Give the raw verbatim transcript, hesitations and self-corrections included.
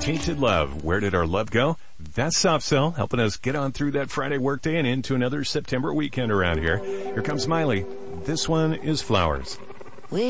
Tainted Love. Where did our love go? That's Soft Cell, helping us get on through that Friday workday and into another September weekend around here. Here comes Miley. This one is Flowers.